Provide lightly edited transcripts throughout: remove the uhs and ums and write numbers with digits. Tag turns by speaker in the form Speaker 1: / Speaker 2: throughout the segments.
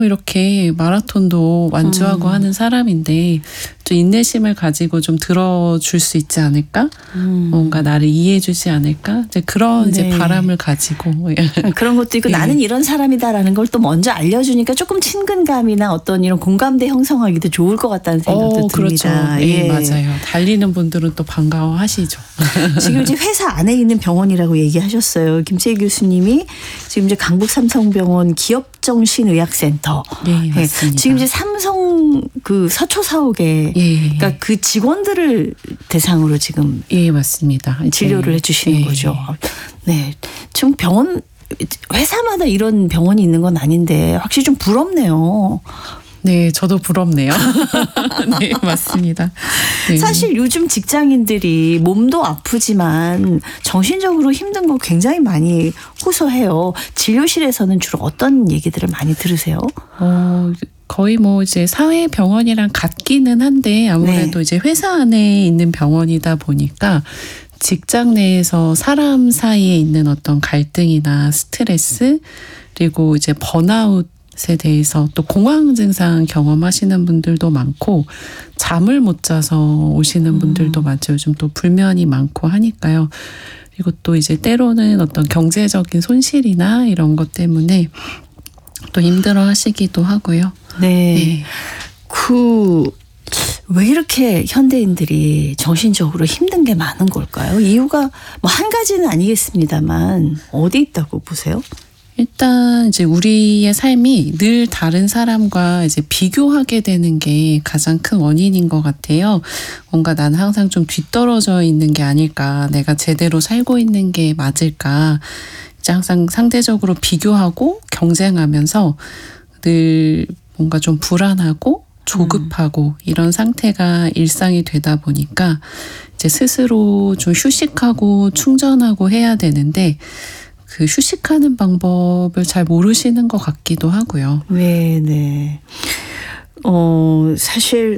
Speaker 1: 이렇게 마라톤도 완주하고 하는 사람인데 좀 인내심을 가지고 좀 들어줄 수 있지 않을까? 뭔가 나를 이해해주지 않을까? 이제 그런 이제 바람을 가지고
Speaker 2: 그런 것도 있고 나는 이런 사람이다라는 걸 또 먼저 알려주니까 조금 친근감이나 어떤 이런 공감대 형성하기도 좋을 것 같다는 생각도
Speaker 1: 그렇죠.
Speaker 2: 듭니다.
Speaker 1: 예, 맞아요. 달리는 분들은 또 반가워하시죠.
Speaker 2: 지금 이제 회사 안에 있는 병원이라고 얘기하셨어요. 김채희 교수님이 지금 이제 강북삼성병원 기업정신의학센터.
Speaker 1: 네, 맞습니다.
Speaker 2: 지금 이제 삼성 그 서초 사옥에 그러니까 그 직원들을 대상으로 지금
Speaker 1: 맞습니다.
Speaker 2: 진료를 해주시는 거죠. 네, 지금 병원 회사마다 이런 병원이 있는 건 아닌데 확실히 좀 부럽네요.
Speaker 1: 네, 저도 부럽네요. 네, 맞습니다. 네.
Speaker 2: 사실 요즘 직장인들이 몸도 아프지만 정신적으로 힘든 거 굉장히 많이 호소해요. 진료실에서는 주로 어떤 얘기들을 많이 들으세요?
Speaker 1: 거의 뭐 이제 사회병원이랑 같기는 한데 아무래도 이제 회사 안에 있는 병원이다 보니까 직장 내에서 사람 사이에 있는 어떤 갈등이나 스트레스 그리고 이제 번아웃에 대해서 또 공황 증상 경험하시는 분들도 많고 잠을 못 자서 오시는 분들도 많죠. 요즘 또 불면이 많고 하니까요. 그리고 또 이제 때로는 어떤 경제적인 손실이나 이런 것 때문에 또 힘들어 하시기도 하고요.
Speaker 2: 네. 왜 이렇게 현대인들이 정신적으로 힘든 게 많은 걸까요? 이유가 뭐 한 가지는 아니겠습니다만 어디 있다고 보세요?
Speaker 1: 일단 이제 우리의 삶이 늘 다른 사람과 이제 비교하게 되는 게 가장 큰 원인인 것 같아요. 뭔가 난 항상 좀 뒤떨어져 있는 게 아닐까, 내가 제대로 살고 있는 게 맞을까, 이제 항상 상대적으로 비교하고 경쟁하면서 늘 뭔가 좀 불안하고 조급하고 이런 상태가 일상이 되다 보니까 이제 스스로 좀 휴식하고 충전하고 해야 되는데 그 휴식하는 방법을 잘 모르시는 것 같기도 하고요.
Speaker 2: 네. 사실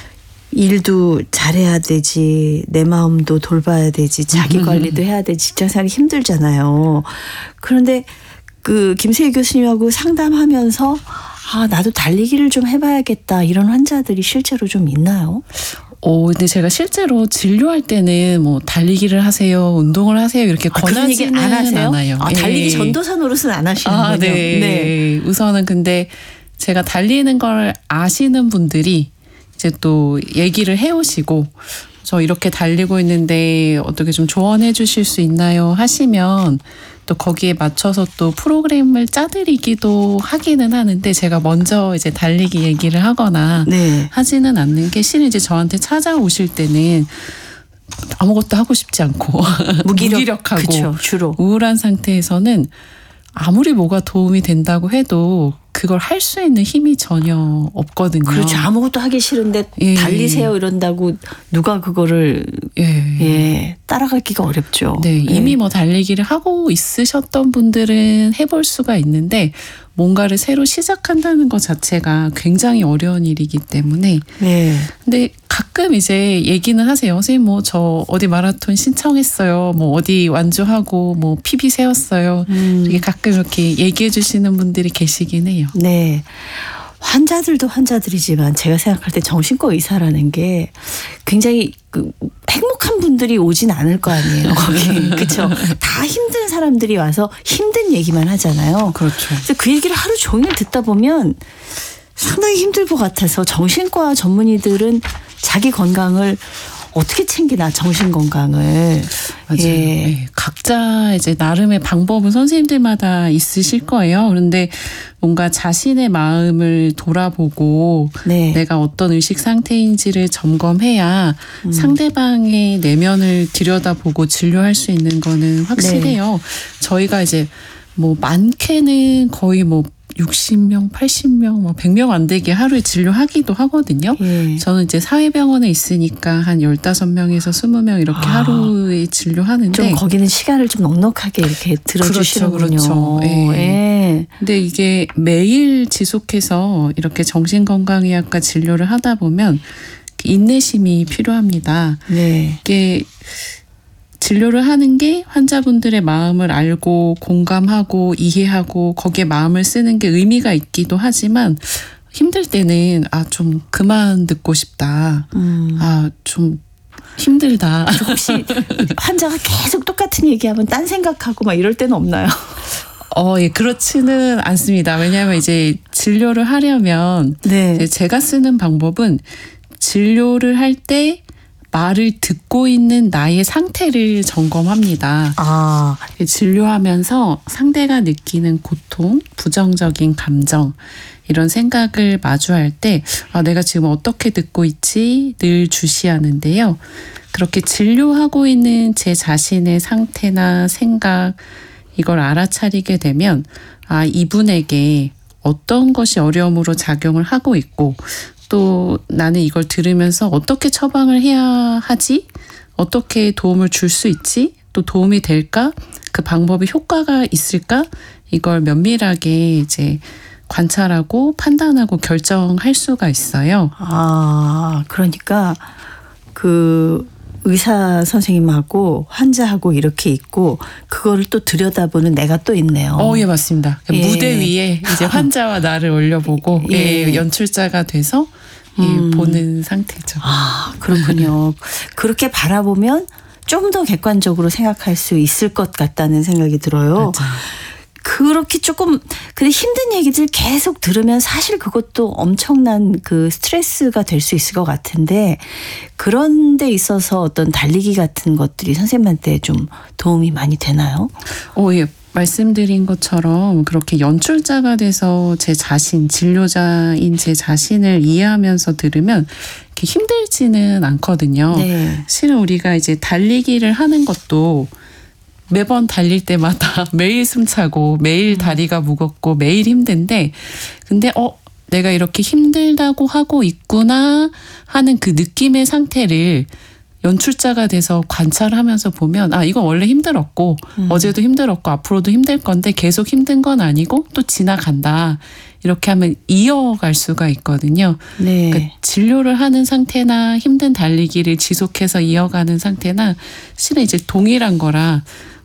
Speaker 2: 일도 잘해야 되지, 내 마음도 돌봐야 되지, 자기 관리도 해야 되지, 직장생활이 힘들잖아요. 그런데 그 김세희 교수님하고 상담하면서 나도 달리기를 좀 해봐야겠다 이런 환자들이 실제로 좀 있나요?
Speaker 1: 근데 제가 실제로 진료할 때는 뭐 달리기를 하세요, 운동을 하세요 이렇게 권하지는 않아요.
Speaker 2: 달리기 전도사 노릇은 안 하시는군요.
Speaker 1: 네. 우선은 근데 제가 달리는 걸 아시는 분들이 이제 또 얘기를 해오시고 저 이렇게 달리고 있는데 어떻게 좀 조언해 주실 수 있나요 하시면 또 거기에 맞춰서 또 프로그램을 짜드리기도 하기는 하는데 제가 먼저 이제 달리기 얘기를 하거나 하지는 않는 게 실은 이제 저한테 찾아오실 때는 아무것도 하고 싶지 않고 무기력하고
Speaker 2: 그쵸, 주로
Speaker 1: 우울한 상태에서는 아무리 뭐가 도움이 된다고 해도 그걸 할 수 있는 힘이 전혀 없거든요.
Speaker 2: 그렇죠. 아무것도 하기 싫은데 달리세요 이런다고 누가 그거를 따라가기가 어렵죠.
Speaker 1: 네, 이미 뭐 달리기를 하고 있으셨던 분들은 해볼 수가 있는데 뭔가를 새로 시작한다는 것 자체가 굉장히 어려운 일이기 때문에 근데 가끔 이제 얘기는 하세요. 선생님 뭐 저 어디 마라톤 신청했어요. 뭐 어디 완주하고 뭐 PB 세웠어요. 이렇게 가끔 이렇게 얘기해 주시는 분들이 계시긴 해요.
Speaker 2: 네. 환자들도 환자들이지만 제가 생각할 때 정신과 의사라는 게 굉장히 행복한 분들이 오진 않을 거 아니에요. 거기 그렇죠. 다 힘든 사람들이 와서 힘든 얘기만 하잖아요.
Speaker 1: 그렇죠.
Speaker 2: 그래서 그 얘기를 하루 종일 듣다 보면 상당히 힘들 것 같아서 정신과 전문의들은 자기 건강을 어떻게 챙기나 정신 건강을.
Speaker 1: 맞아요. 각자 이제 나름의 방법은 선생님들마다 있으실 거예요. 그런데 뭔가 자신의 마음을 돌아보고 내가 어떤 의식 상태인지를 점검해야 상대방의 내면을 들여다보고 진료할 수 있는 거는 확실해요. 저희가 이제 뭐 많게는 거의 뭐 60명, 80명, 뭐 100명 안 되게 하루에 진료하기도 하거든요. 저는 이제 사회병원에 있으니까 한 15명에서 20명 이렇게 하루에 진료하는데
Speaker 2: 좀 거기는 시간을 좀 넉넉하게 이렇게 들어주시는군요.
Speaker 1: 그렇죠. 근데 이게 매일 지속해서 이렇게 정신건강의학과 진료를 하다 보면 인내심이 필요합니다. 이게 진료를 하는 게 환자분들의 마음을 알고 공감하고 이해하고 거기에 마음을 쓰는 게 의미가 있기도 하지만 힘들 때는 좀 그만 듣고 싶다. 좀 힘들다.
Speaker 2: 혹시 환자가 계속 똑같은 얘기하면 딴 생각하고 막 이럴 때는 없나요?
Speaker 1: 예, 그렇지는 않습니다. 왜냐하면 이제 진료를 하려면
Speaker 2: 네.
Speaker 1: 이제 제가 쓰는 방법은 진료를 할 때 말을 듣고 있는 나의 상태를 점검합니다. 진료하면서 상대가 느끼는 고통, 부정적인 감정, 이런 생각을 마주할 때 내가 지금 어떻게 듣고 있지 늘 주시하는데요. 그렇게 진료하고 있는 제 자신의 상태나 생각 이걸 알아차리게 되면 이분에게 어떤 것이 어려움으로 작용을 하고 있고 또 나는 이걸 들으면서 어떻게 처방을 해야 하지? 어떻게 도움을 줄 수 있지? 또 도움이 될까? 그 방법이 효과가 있을까? 이걸 면밀하게 이제 관찰하고 판단하고 결정할 수가 있어요.
Speaker 2: 그러니까 그 의사 선생님하고 환자하고 이렇게 있고 그거를 또 들여다보는 내가 또 있네요.
Speaker 1: 예, 맞습니다.
Speaker 2: 예.
Speaker 1: 무대 위에 이제 환자와 나를 올려보고 연출자가 돼서 보는 상태죠.
Speaker 2: 그렇군요. 그렇게 바라보면 좀 더 객관적으로 생각할 수 있을 것 같다는 생각이 들어요.
Speaker 1: 맞아요.
Speaker 2: 그렇게 조금 근데 힘든 얘기들 계속 들으면 사실 그것도 엄청난 그 스트레스가 될 수 있을 것 같은데 그런 데 있어서 어떤 달리기 같은 것들이 선생님한테 좀 도움이 많이 되나요?
Speaker 1: 예. 말씀드린 것처럼 그렇게 연출자가 돼서 제 자신, 진료자인 제 자신을 이해하면서 들으면 이렇게 힘들지는 않거든요.
Speaker 2: 네.
Speaker 1: 실은 우리가 이제 달리기를 하는 것도 매번 달릴 때마다 매일 숨차고 매일 다리가 무겁고 매일 힘든데 근데 내가 이렇게 힘들다고 하고 있구나 하는 그 느낌의 상태를 연출자가 돼서 관찰하면서 보면 이건 원래 힘들었고 어제도 힘들었고 앞으로도 힘들 건데 계속 힘든 건 아니고 또 지나간다. 이렇게 하면 이어갈 수가 있거든요.
Speaker 2: 네.
Speaker 1: 그러니까 진료를 하는 상태나 힘든 달리기를 지속해서 이어가는 상태나 실은 이제 동일한 거라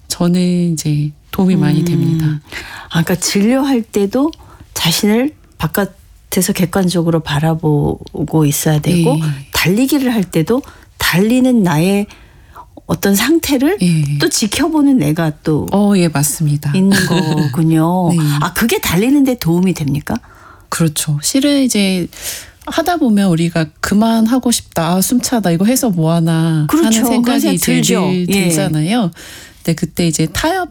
Speaker 1: 저는 이제 도움이 많이 됩니다.
Speaker 2: 그러니까 진료할 때도 자신을 바깥에서 객관적으로 바라보고 있어야 되고
Speaker 1: 네.
Speaker 2: 달리기를 할 때도 달리는 나의 어떤 상태를 또 지켜보는 내가 또
Speaker 1: 예, 맞습니다.
Speaker 2: 있는 거군요.
Speaker 1: 네.
Speaker 2: 그게 달리는데 도움이 됩니까?
Speaker 1: 그렇죠. 실은 이제 하다 보면 우리가 그만하고 싶다. 숨차다. 이거 해서 뭐하나
Speaker 2: 그렇죠.
Speaker 1: 하는 생각이 이제
Speaker 2: 들죠.
Speaker 1: 늘 들잖아요. 근데 그때 이제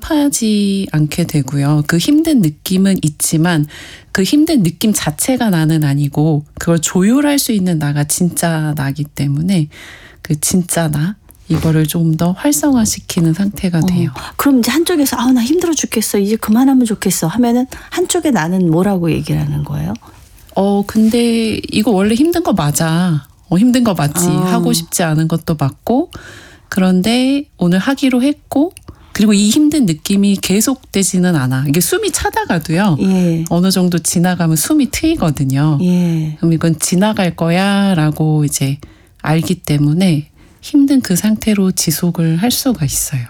Speaker 1: 타협하지 않게 되고요. 그 힘든 느낌은 있지만 그 힘든 느낌 자체가 나는 아니고 그걸 조율할 수 있는 나가 진짜 나기 때문에 그 진짜 나 이거를 좀 더 활성화시키는 상태가 돼요.
Speaker 2: 그럼 이제 한쪽에서 나 힘들어 죽겠어. 이제 그만하면 좋겠어 하면은 한쪽에 나는 뭐라고 얘기를 하는 거예요?
Speaker 1: 근데 이거 원래 힘든 거 맞아. 힘든 거 맞지. 하고 싶지 않은 것도 맞고 그런데 오늘 하기로 했고 그리고 이 힘든 느낌이 계속되지는 않아. 이게 숨이 차다가도요. 어느 정도 지나가면 숨이 트이거든요. 그럼 이건 지나갈 거야 라고 이제 알기 때문에 힘든 그 상태로 지속을 할 수가 있어요.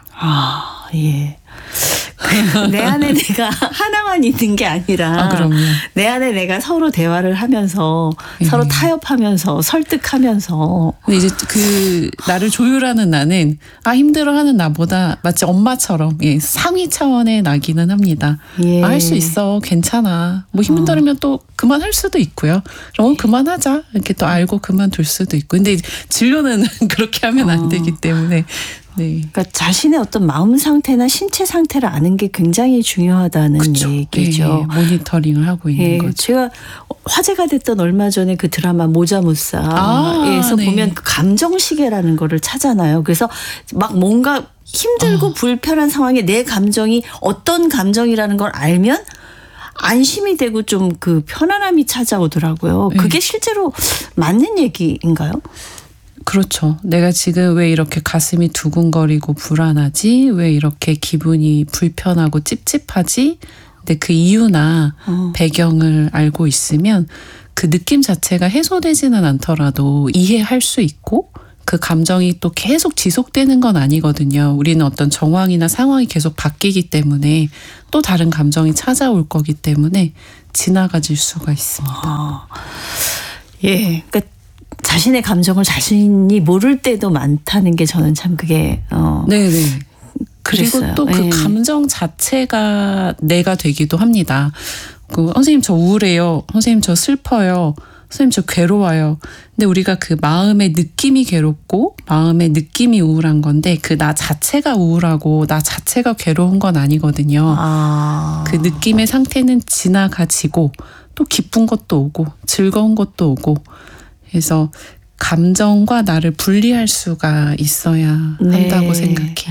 Speaker 2: 내 안에 내가 하나만 있는 게 아니라
Speaker 1: 그럼요.
Speaker 2: 내 안에 내가 서로 대화를 하면서 서로 타협하면서 설득하면서
Speaker 1: 근데 이제 그 나를 조율하는 나는 힘들어하는 나보다 마치 엄마처럼 상위 차원의 나기는 합니다. 할 수 있어. 괜찮아. 뭐 힘들면 또 그만할 수도 있고요. 그럼 그만하자. 이렇게 또 알고 그만둘 수도 있고. 근데 진료는 그렇게 하면 안 되기 때문에
Speaker 2: 그러니까 자신의 어떤 마음 상태나 신체 상태를 아는 게 굉장히 중요하다는 얘기죠.
Speaker 1: 모니터링을 하고 있는 거죠.
Speaker 2: 제가 화제가 됐던 얼마 전에 그 드라마 모자무사에서 보면 그 감정시계라는 거를 찾아놔요. 그래서 막 뭔가 힘들고 불편한 상황에 내 감정이 어떤 감정이라는 걸 알면 안심이 되고 좀 그 편안함이 찾아오더라고요. 그게 실제로 맞는 얘기인가요?
Speaker 1: 그렇죠. 내가 지금 왜 이렇게 가슴이 두근거리고 불안하지? 왜 이렇게 기분이 불편하고 찝찝하지? 근데 그 이유나 배경을 알고 있으면 그 느낌 자체가 해소되지는 않더라도 이해할 수 있고 그 감정이 또 계속 지속되는 건 아니거든요. 우리는 어떤 정황이나 상황이 계속 바뀌기 때문에 또 다른 감정이 찾아올 거기 때문에 지나가질 수가 있습니다.
Speaker 2: 예, 그러니까 자신의 감정을 자신이 모를 때도 많다는 게 저는 참 그게
Speaker 1: 네네. 그리고
Speaker 2: 그랬어요.
Speaker 1: 또 그
Speaker 2: 예.
Speaker 1: 감정 자체가 내가 되기도 합니다. 선생님 저 우울해요. 선생님 저 슬퍼요. 선생님 저 괴로워요. 근데 우리가 그 마음의 느낌이 괴롭고 마음의 느낌이 우울한 건데 그 나 자체가 우울하고 나 자체가 괴로운 건 아니거든요. 그 느낌의 상태는 지나가지고 또 기쁜 것도 오고 즐거운 것도 오고 그래서 감정과 나를 분리할 수가 있어야 한다고 생각해요.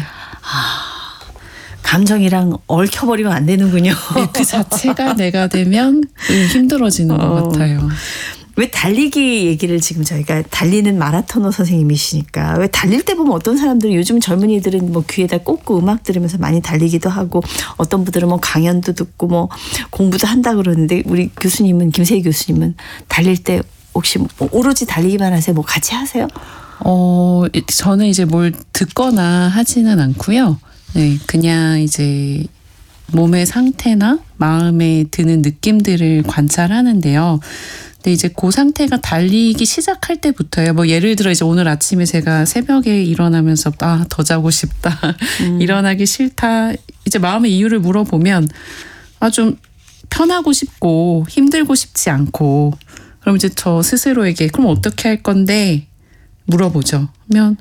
Speaker 2: 감정이랑 얽혀버리면 안 되는군요.
Speaker 1: 네, 그 자체가 내가 되면 힘들어지는 것 같아요.
Speaker 2: 왜 달리기 얘기를 지금 저희가 달리는 마라토너 선생님이시니까 왜 달릴 때 보면 어떤 사람들은 요즘 젊은이들은 뭐 귀에다 꽂고 음악 들으면서 많이 달리기도 하고 어떤 분들은 뭐 강연도 듣고 뭐 공부도 한다 그러는데 우리 교수님은 김세희 교수님은 달릴 때 혹시 뭐 오로지 달리기만 하세요? 뭐 같이 하세요?
Speaker 1: 저는 이제 뭘 듣거나 하지는 않고요. 네, 그냥 이제 몸의 상태나 마음에 드는 느낌들을 관찰하는데요. 근데 이제 그 상태가 달리기 시작할 때부터요. 뭐 예를 들어 이제 오늘 아침에 제가 새벽에 일어나면서 더 자고 싶다. 일어나기 싫다. 이제 마음의 이유를 물어보면 좀 편하고 싶고 힘들고 싶지 않고 그럼 이제 저 스스로에게 그럼 어떻게 할 건데 물어보죠. 그러면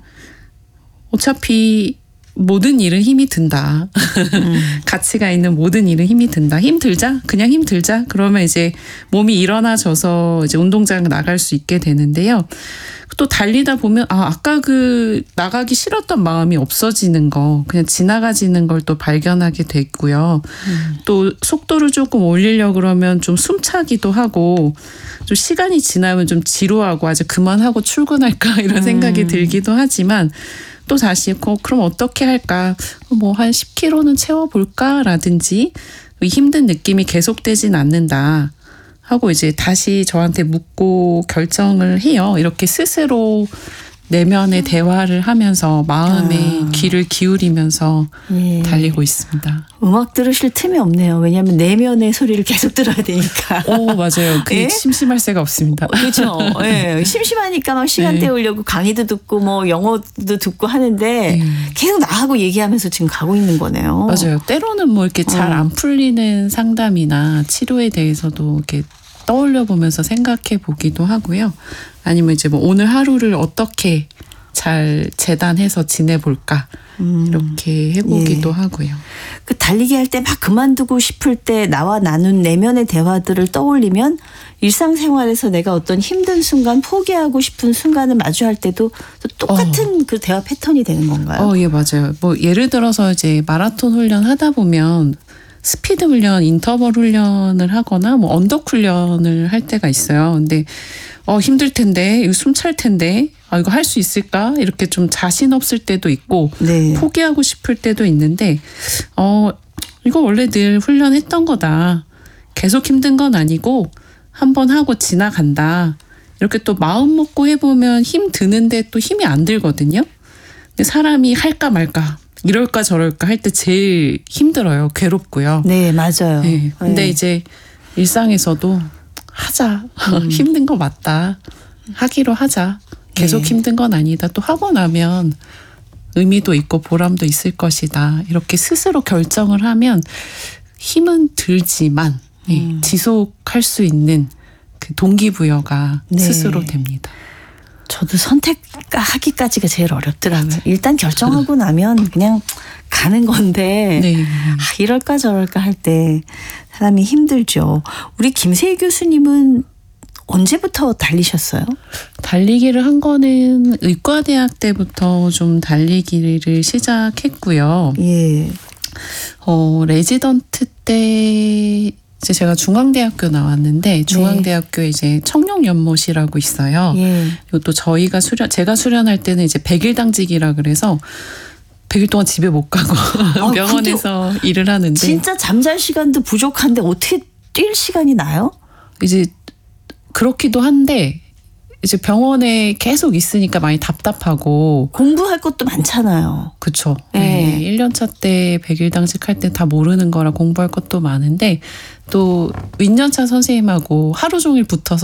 Speaker 1: 어차피 모든 일은 힘이 든다. 가치가 있는 모든 일은 힘이 든다. 힘들자. 그냥 힘들자. 그러면 이제 몸이 일어나져서 이제 운동장 나갈 수 있게 되는데요. 또 달리다 보면 아까 그 나가기 싫었던 마음이 없어지는 거 그냥 지나가지는 걸 또 발견하게 됐고요. 또 속도를 조금 올리려고 그러면 좀 숨차기도 하고 좀 시간이 지나면 좀 지루하고 아주 그만하고 출근할까 이런 생각이 들기도 하지만 또 다시 그럼 어떻게 할까? 뭐 한 10km는 채워볼까라든지 힘든 느낌이 계속되진 않는다 하고 이제 다시 저한테 묻고 결정을 해요. 이렇게 스스로 내면의 대화를 하면서 마음에 귀를 기울이면서 달리고 있습니다.
Speaker 2: 음악 들으실 틈이 없네요. 왜냐하면 내면의 소리를 계속 들어야 되니까.
Speaker 1: 맞아요. 그게
Speaker 2: 예?
Speaker 1: 심심할 새가 없습니다.
Speaker 2: 그렇죠. 예. 심심하니까 막 시간 때우려고 강의도 듣고 뭐 영어도 듣고 하는데 계속 나하고 얘기하면서 지금 가고 있는 거네요.
Speaker 1: 맞아요. 때로는 뭐 이렇게 잘 안 풀리는 상담이나 치료에 대해서도 이렇게 떠올려 보면서 생각해 보기도 하고요. 아니면 이제 뭐 오늘 하루를 어떻게 잘 재단해서 지내볼까 이렇게 해보기도 하고요.
Speaker 2: 그 달리기 할 때 막 그만두고 싶을 때 나와 나눈 내면의 대화들을 떠올리면 일상생활에서 내가 어떤 힘든 순간 포기하고 싶은 순간을 마주할 때도 또 똑같은 그 대화 패턴이 되는 건가요?
Speaker 1: 예, 맞아요. 뭐 예를 들어서 이제 마라톤 훈련 하다 보면 스피드 훈련, 인터벌 훈련을 하거나 뭐 언덕 훈련을 할 때가 있어요. 근데 힘들 텐데, 이거 숨찰 텐데, 이거 할 수 있을까? 이렇게 좀 자신 없을 때도 있고,
Speaker 2: 네.
Speaker 1: 포기하고 싶을 때도 있는데, 이거 원래 늘 훈련했던 거다. 계속 힘든 건 아니고, 한번 하고 지나간다. 이렇게 또 마음 먹고 해보면 힘 드는데 또 힘이 안 들거든요. 근데 사람이 할까 말까, 이럴까 저럴까 할 때 제일 힘들어요. 괴롭고요.
Speaker 2: 네, 맞아요.
Speaker 1: 네. 근데 이제 일상에서도 하자. 힘든 거 맞다. 하기로 하자. 계속 힘든 건 아니다. 또 하고 나면 의미도 있고 보람도 있을 것이다. 이렇게 스스로 결정을 하면 힘은 들지만 지속할 수 있는 그 동기부여가 스스로 됩니다.
Speaker 2: 저도 선택하기까지가 제일 어렵더라고요. 일단 결정하고 나면 그냥 가는 건데 이럴까 저럴까 할 때 사람이 힘들죠. 우리 김세희 교수님은 언제부터 달리셨어요?
Speaker 1: 달리기를 한 거는 의과대학 때부터 좀 달리기를 시작했고요.
Speaker 2: 예.
Speaker 1: 레지던트 때 이제 제가 중앙대학교 나왔는데 중앙대학교에 이제 청룡연못이라고 있어요. 이것도 제가 수련할 때는 이제 100일 당직이라 그래서 100일 동안 집에 못 가고 병원에서 일을 하는데
Speaker 2: 진짜 잠잘 시간도 부족한데 어떻게 뛸 시간이 나요?
Speaker 1: 이제 그렇기도 한데 이제 병원에 계속 있으니까 많이 답답하고
Speaker 2: 공부할 것도 많잖아요.
Speaker 1: 그쵸.
Speaker 2: 네.
Speaker 1: 1년차 때 100일 당직 할 때 다 모르는 거라 공부할 것도 많은데 또 윗년차 선생님하고 하루 종일 붙어서